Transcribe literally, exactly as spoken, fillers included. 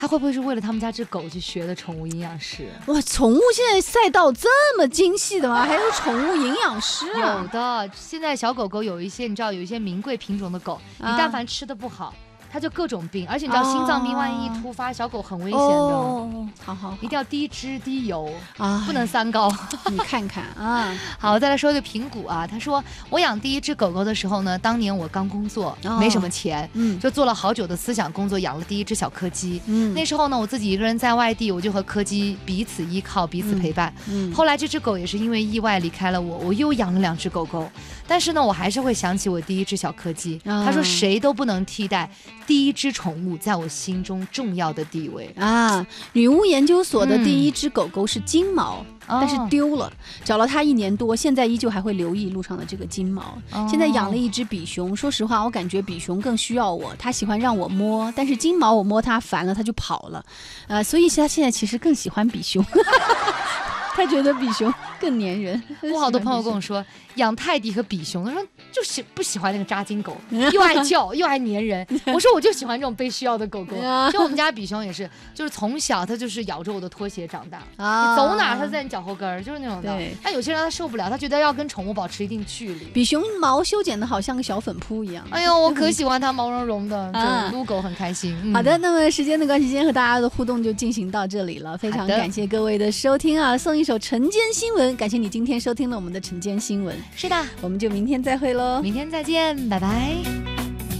他会不会是为了他们家只狗去学的宠物营养师？ 哇，宠物现在赛道这么精细的吗？还有宠物营养师啊？ 有的，现在小狗狗有一些，你知道有一些名贵品种的狗，啊、你但凡吃的不好。它就各种病，而且你知道心脏病万一突发，哦、小狗很危险的。 哦，好好好， 一定要低脂低油啊， 不能三高。 你看看啊， 好，再来说一个评估啊。他说，我养第一只狗狗的时候呢，当年我刚工作，哦、没什么钱，嗯，就做了好久的思想工作，养了第一只小柯基。嗯，那时候呢，我自己一个人在外地，我就和柯基彼此依靠，彼此陪伴。嗯，嗯后来这只狗也是因为意外离开了我，我又养了两只狗狗，但是呢，我还是会想起我第一只小柯基。哦、他说，谁都不能替代。第一只宠物在我心中重要的地位啊！女巫研究所的第一只狗狗是金毛，嗯、但是丢了，找了它一年多，现在依旧还会留意路上的这个金毛。哦、现在养了一只比熊，说实话，我感觉比熊更需要我，它喜欢让我摸，但是金毛我摸它烦了，它就跑了，呃，所以它现在其实更喜欢比熊。他觉得比熊更粘人。 我好多朋友跟我说，养泰迪和比熊，他说就喜不喜欢那个扎金狗，又爱叫又爱粘人。我说我就喜欢这种被需要的狗狗。就我们家比熊也是，就是从小他就是咬着我的拖鞋长大，啊、你走哪他在你脚后跟儿，就是那种的。但有些人他受不了，他觉得要跟宠物保持一定距离。 比熊毛修剪的好像个小粉扑一样。 哎呦，我可喜欢它毛茸茸的，就撸狗很开心。嗯、 好的，那么时间的关系，今天和大家的互动就进行到这里了，非常感谢各位的收听啊！送一首晨间新闻，感谢你今天收听了我们的晨间新闻。 是的， 我们就明天再会喽， 明天再见，拜拜。